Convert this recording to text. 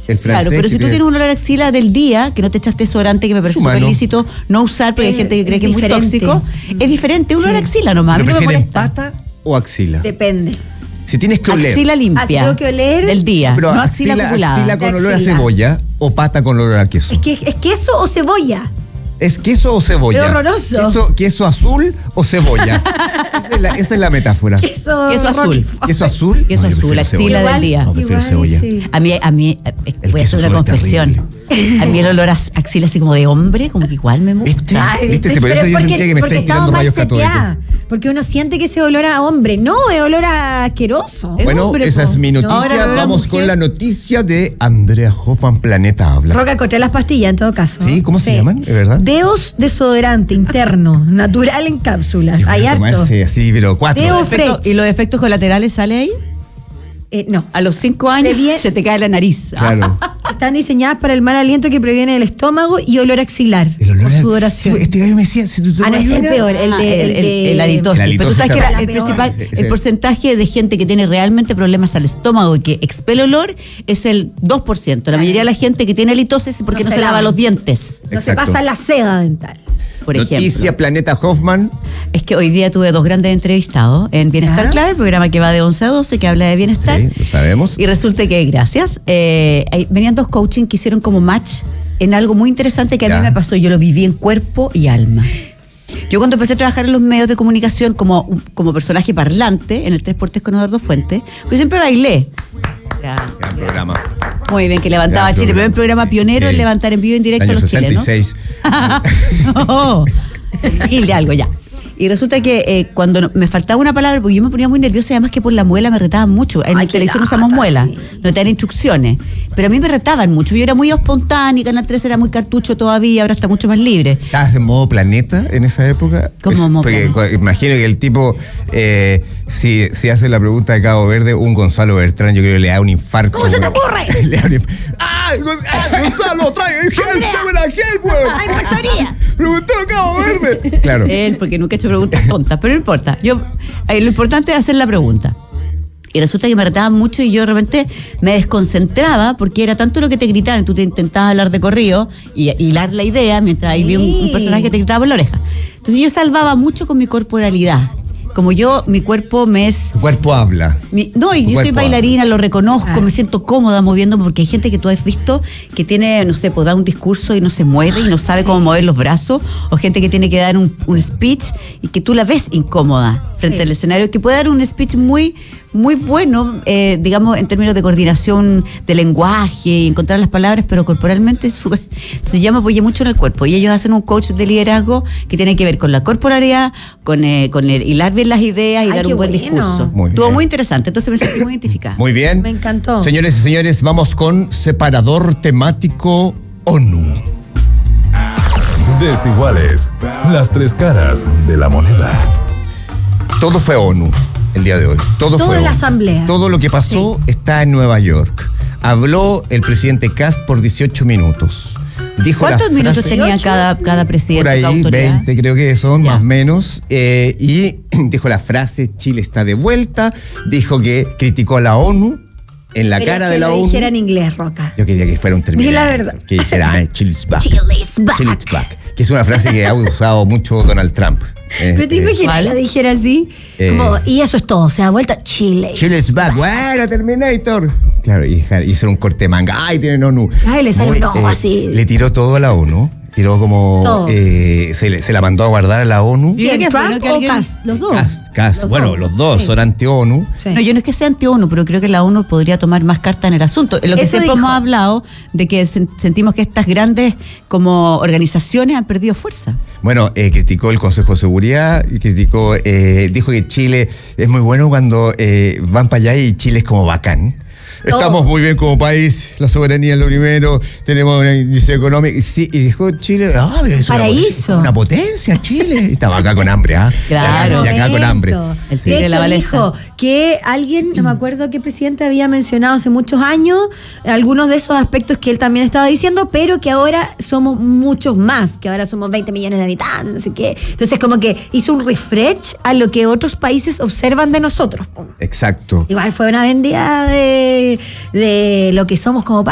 El francés. Claro, pero si tú tienes un olor a axila del día, que no te echaste desodorante, que me parece súper lícito no usar, porque hay gente que cree que es muy tóxico, es diferente. Un olor a axila nomás. ¿Pero a mí no me prefieren molesta. pata o axila? Depende. Si tienes que oler. Axila limpia. Tengo que oler del día. Pero no axila acumulada. axila con olor a Axila. cebolla o pata con olor a queso. ¿Es queso o cebolla? ¿Es queso o cebolla? ¡Qué horroroso! ¿Queso azul o cebolla? esa es la metáfora. Queso azul. ¿Queso azul? Queso No, yo azul, prefiero axila cebolla. del día. No, prefiero Igual, cebolla. sí. A mí voy a hacer una queso es confesión. A mí el olor a axila así como de hombre, como que igual me gusta. ¿Viste? Ay, ¿Viste? Por eso yo sentía que me porque estáis tirando estamos mal rayos catódicos. seteadas. Porque uno siente que ese olor a hombre. No, es olor a asqueroso. Es Bueno, hombre, esa po. es mi noticia. Ahora, Vamos mujer. con la noticia de Andrea Hoffman, Planeta Habla. Roca, encontré las pastillas en todo caso. Sí, ¿cómo se llaman? ¿Es verdad? Deos desodorante interno, natural en cápsulas. Qué Hay bueno harto. tomarse así, pero 4. Deo Efecto- ¿Y los efectos colaterales sale ahí? No. A los 5 años se te cae la nariz. Claro. Están diseñadas para el mal aliento que previene el estómago y olor axilar. El olor o a- sudoración. Sí, este gallo me decía, si tú No, es el una- peor, el de el halitosis. La Pero tú halitosis sabes que está- el la peor. principal, Sí, sí. el porcentaje de gente que tiene realmente problemas al estómago y que expele olor es el 2%. La mayoría de la gente que tiene halitosis es porque No no se se lava lavan. los dientes, No se Exacto. pasa la seda dental. por Noticia ejemplo. Planeta Hoffman. Es que hoy día tuve 2 grandes entrevistados en Bienestar ¿Ya? Clave, el programa que va de 11 a 12, que habla de bienestar. Sí, lo sabemos. Y resulta que, gracias, venían 2 coaching que hicieron como match en algo muy interesante que a Ya. mí me pasó. Yo lo viví en cuerpo y alma. Yo cuando empecé a trabajar en los medios de comunicación como personaje parlante en el 3x3 con Eduardo Fuentes, yo siempre bailé. Gran programa. Muy bien, que levantaba Gran Chile. El programa. primer programa pionero Sí. en levantar en vivo y en directo a Año los chilenos. 66. No, y de algo ya. Y resulta que cuando me faltaba una palabra, porque yo me ponía muy nerviosa, y además que por la muela me retaban mucho. En Ay, la qué televisión lata, usamos muela, sí. no te dan instrucciones. Pero a mí me retaban mucho. Yo era muy espontánea, Canal 3 era muy cartucho todavía, ahora está mucho más libre. ¿Estabas en modo planeta en esa época? ¿Cómo modo porque planeta? imagino que el tipo, si hace la pregunta de Cabo Verde, un Gonzalo Bertrán, yo creo que le da un infarto. ¿Cómo se te ocurre? Le da un Gonzalo, trae el gel, tome la gel, weón. ¡Hay factoría! Preguntó Cabo Verde. Claro. Él, porque nunca he hecho preguntas tontas, pero no importa. Lo importante es hacer la pregunta. Y resulta que me retaban mucho y yo de repente me desconcentraba porque era tanto lo que te gritaban. Tú te intentabas hablar de corrido y hilar la idea mientras ahí vi un personaje que te gritaba por la oreja. Entonces yo salvaba mucho con mi corporalidad. Como mi cuerpo me es... Tu cuerpo habla. No, y Tu yo soy cuerpo bailarina, lo reconozco, me siento cómoda moviéndome, porque hay gente que tú has visto que tiene, no sé, pues da un discurso y no se mueve y no sabe cómo mover los brazos, o gente que tiene que dar un speech y que tú la ves incómoda frente al escenario, que puede dar un speech muy, muy bueno, digamos, en términos de coordinación de lenguaje y encontrar las palabras, pero corporalmente es súper... Entonces yo me apoyé mucho en el cuerpo y ellos hacen un coach de liderazgo que tiene que ver con la corporalidad, con el hilar bien las ideas y Ay, dar qué un buen bueno. discurso. Muy Estuvo bien. muy interesante, entonces me sentí muy identificada. Muy bien. Me encantó. Señores y señores, vamos con separador temático ONU. Desiguales. Las 3 caras de la moneda. Todo fue ONU el día de hoy. Todo Toda fue la ONU. asamblea. Todo lo que pasó está en Nueva York. Habló el presidente Kast por 18 minutos. Dijo ¿Cuántos la minutos frase- tenía cada presidente, Por ahí, cada autoridad? 20 creo que son, Ya. más o menos. Y dijo la frase, Chile está de vuelta. Dijo que criticó a la ONU en la Quería cara que de la lo ONU. dijera en inglés, Roca. Yo quería que fuera un término. Di la verdad. Que dijera, Chile's back. Chile's back. Chile's back. Que es una frase que ha usado mucho Donald Trump. Pero te imaginas que lo dijera así, como, y eso es todo, se da vuelta Chile. Chile's back. Bueno, Terminator. Claro, y hizo un corte de manga. Ay, tienen ONU. Ay, le sale un ojo así. Le tiró todo a la ONU. Tiró como... Todo. Se la mandó a guardar a la ONU. Diga ¿Quién, que fue, Trump ¿no? Que o alguien- Kast? Los dos. Kast. Bueno, los dos Sí. son anti-ONU. Sí. No, yo no es que sea anti-ONU, pero creo que la ONU podría tomar más carta en el asunto. En lo que Eso siempre dijo. hemos hablado de que sentimos que estas grandes como organizaciones han perdido fuerza. Bueno, criticó el Consejo de Seguridad, dijo que Chile es muy bueno cuando van para allá y Chile es como bacán. Todo. Estamos muy bien como país, la soberanía es lo primero, tenemos una industria económica. Sí, y dijo Chile, pero es Paraíso. una potencia Chile. Estaba acá con hambre, ¿ah? Claro. Y acá con hambre. El De tigre de la hecho, Valesa. dijo que alguien, no me acuerdo qué presidente había mencionado hace muchos años, algunos de esos aspectos que él también estaba diciendo, pero que ahora somos muchos más, que ahora somos 20 millones de habitantes, no sé qué. Entonces, como que hizo un refresh a lo que otros países observan de nosotros. Exacto. Igual fue una vendida de lo que somos como país.